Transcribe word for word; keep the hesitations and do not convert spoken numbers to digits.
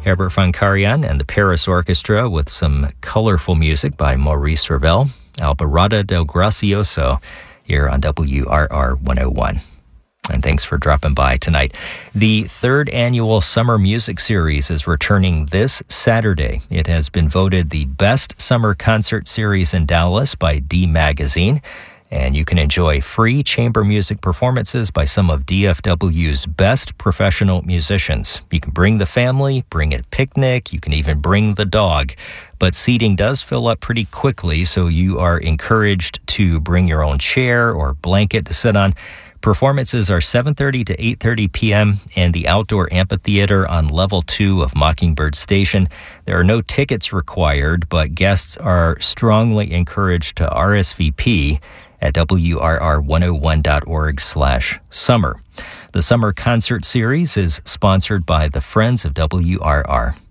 Herbert von Karajan and the Paris Orchestra with some colorful music by Maurice Ravel, Alborada del Gracioso, here on W R R one oh one. And thanks for dropping by tonight. The third annual Summer Music Series is returning this Saturday. It has been voted the best summer concert series in Dallas by D Magazine. And you can enjoy free chamber music performances by some of D F W's best professional musicians. You can bring the family, bring a picnic, you can even bring the dog. But seating does fill up pretty quickly, so you are encouraged to bring your own chair or blanket to sit on. Performances are seven thirty to eight thirty p.m. in the outdoor amphitheater on level two of Mockingbird Station. There are no tickets required, but guests are strongly encouraged to R S V P at W R R one oh one dot org slash summer. The Summer Concert Series is sponsored by the Friends of W R R.